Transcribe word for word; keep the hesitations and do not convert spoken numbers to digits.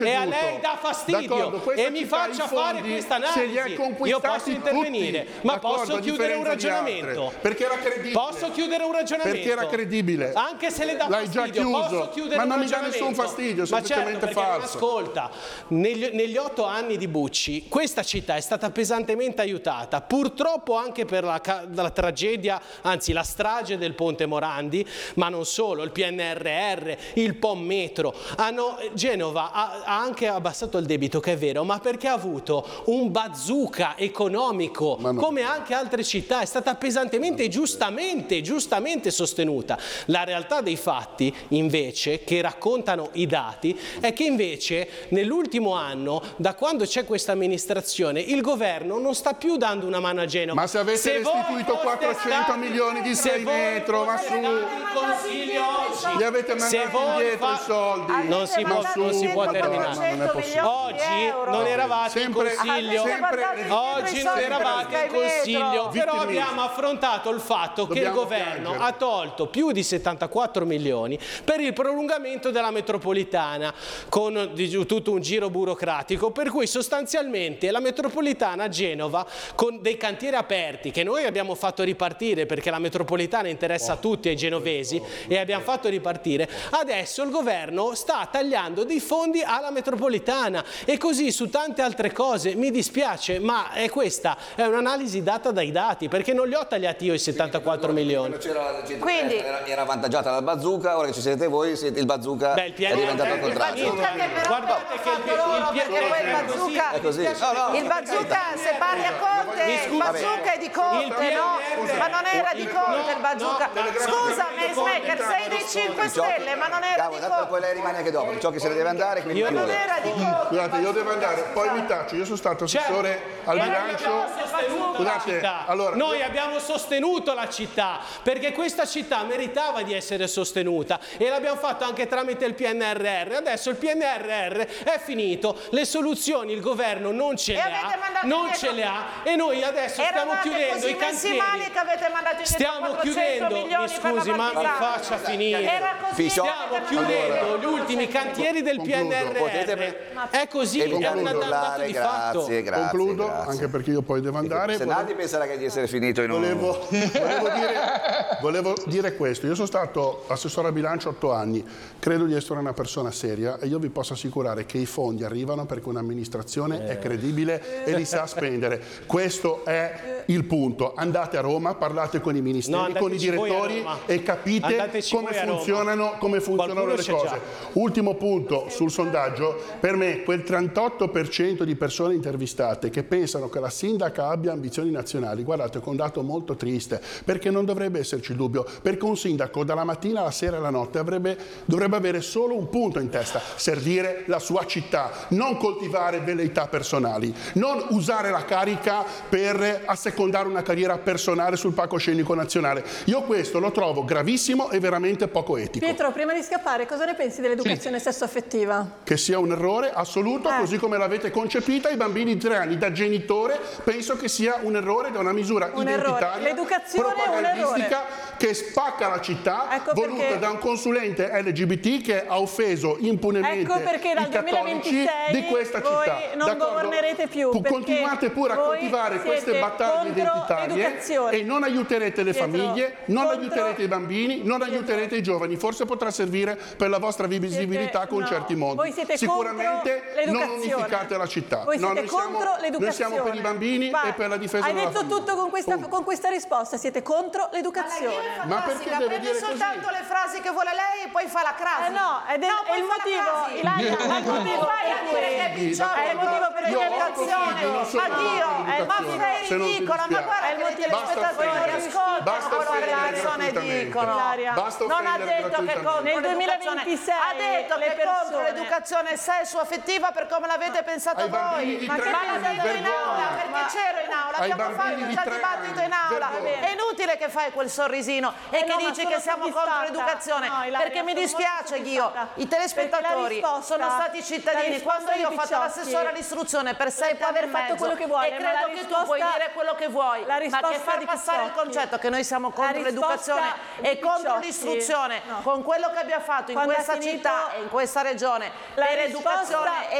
e a lei dà fastidio e mi faccia fare questa analisi. Io posso intervenire, ma posso chiudere un ragionamento? Perché era credibile. Posso chiudere un ragionamento? Perché era credibile. Anche se le dà L'hai già fastidio, chiuso. posso chiudere ma un non mi ragionamento? dà nessun fastidio, è ma certo, semplicemente perché non falso. ascolta. Negli, negli otto anni di Bucci questa città è stata pesantemente aiutata, purtroppo anche per la, la tragedia, anzi la strage del Ponte Morandi, ma non solo, il P N R R, il P O M Metro. Hanno, Genova ha, ha anche abbassato il debito, che è vero, ma perché ha avuto un bazooka economico, come anche altre città, è stata pesantemente e giustamente, giustamente sostenuta. La realtà dei fatti, invece, che raccontano i dati, è che invece nell'ultimo anno, da quando c'è questa amministrazione, il governo non sta più dando una mano a Genova. Ma se avete se restituito quattrocento milioni di sei metro, ma su, gli avete mandato indietro i soldi. Non si può, non si può terminare. Non è possibile. Oggi non eravate sempre, in consiglio, sempre, oggi non eravate in consiglio, però abbiamo affrontato il fatto che il governo ha tolto più di settantaquattro milioni per il prolungamento della metropolitana, con tutto un giro burocratico, per cui sostanzialmente la metropolitana a Genova, con dei cantieri aperti che noi abbiamo fatto ripartire, perché la metropolitana interessa a tutti, ai genovesi, e abbiamo fatto ripartire, adesso il governo sta tagliando dei fondi alla metropolitana e così su tante altre cose. Mi dispiace, ma è questa è un'analisi data dai dati, perché non li ho tagliati io i settantaquattro milioni. Quindi era, era avvantaggiata dal bazooka, ora che ci siete voi, siete il bazooka. Beh, il è diventato il contrario. Guardate che il, il, il, è così. No, no, il bazooka, se parli a Conte, il bazooka è di Conte, no? Ma non era di Conte il bazooka. Scusa, Maker, sei dei cinque Stelle, ma non era di Conte. Poi lei rimane anche dopo, ciò che se ne deve andare, quindi non era di Conte. Scusate, io devo andare, poi mi taccio, io sono stato assessore al bilancio. Scusate, allora, noi abbiamo sostenuto la città, perché questa città meritava di essere sostenuta e l'abbiamo fatto anche tramite il P N R R. Adesso il P N R R è finito, le soluzioni il governo non ce le ha, non ce le ha e noi adesso stiamo chiudendo i cantieri. Che avete mandato stiamo chiudendo, mi scusi, ma mi faccia finire. Stiamo chiudendo gli ultimi cantieri del P N R R. È così, è un dato di fatto. Grazie, grazie. Concludo, grazie. anche perché io poi devo andare. Se Nadi penserà che di essere finito in un... Volevo, volevo, dire, volevo dire questo, io sono stato assessore al bilancio otto anni, credo di essere una persona seria e io vi posso assicurare che i fondi arrivano perché un'amministrazione è credibile e li sa spendere. Questo è il punto. Andate a Roma, parlate con i ministeri, no, con i direttori e capite come funzionano, come funzionano le cose. Già. Ultimo punto sul sondaggio, per me quel trentotto per cento di persone intervistate che pensano che la sindaca abbia ambizioni nazionali, guardate, è un dato molto triste, perché non dovrebbe esserci il dubbio, perché un sindaco dalla mattina alla sera e alla notte avrebbe, dovrebbe avere solo un punto in testa: servire la sua città, non coltivare velleità personali, non usare la carica per assecondare una carriera personale sul palcoscenico nazionale. Io questo lo trovo gravissimo e veramente poco etico. Pietro, prima di scappare, cosa ne pensi dell'educazione sì. sessuaffettiva? Che sia un errore assoluto, eh. così come l'avete concepita. I bambini di tre anni da genitore penso che sia un errore ed è una misura un identitaria, l'educazione propagandistica che spacca la città, ecco voluta perché... da un consulente L G B T che ha offeso impunemente ecco perché dal i cattolici di questa città. Non governerete più. Continuate pure a coltivare queste battaglie identitarie e non aiuterete le Pietro, famiglie, non contro... aiuterete i bambini, non Pietro. aiuterete i giovani. Forse potrà servire per la vostra visibilità siete... con no. certi modi. Voi siete Sicuramente non unificate la città. Voi siete no, noi contro l'educazione. Noi siamo per i bambini Va. e per la difesa Hai della detto famiglia. tutto con questa, con questa risposta. Siete contro l'educazione. Ma perché deve prende dire soltanto così? le frasi che vuole lei e poi fa la crasi. Eh no, ed è, no, è il motivo, Ilaria, è il motivo per cui è il motivo per cui l'educazione. Ma Dio, ma sei ridicola, ma guarda è il motivo gli spettatori non ascoltano quello che le persone dicono. Non ha detto che contro nel duemilaventisei ha detto che contro l'educazione sessuo-affettiva per come l'avete pensato voi. Ma che l'ha detto in aula? perché c'ero in aula, abbiamo fatto già dibattito in aula. È inutile che fai quel sorrisino e Eh che no, ma dici sono che siamo contro soddisfatta. l'educazione, No, Ilaria, perché mi sono dispiace molto Ghio, soddisfatta. i telespettatori Perché la risposta- sono stati cittadini. la Quando risposta io ho di fatto Picciotti- l'assessore all'istruzione per sei Può anni aver e fatto mezzo, quello che vuole, e ma credo la che tu risposta- puoi dire quello che vuoi, la ma risposta che far di passare il Picciotti- concetto che noi siamo contro risposta l'educazione di e contro Picciotti- l'istruzione no. con quello che abbiamo fatto in Quando ha questa finito città e in questa regione la per risposta- educazione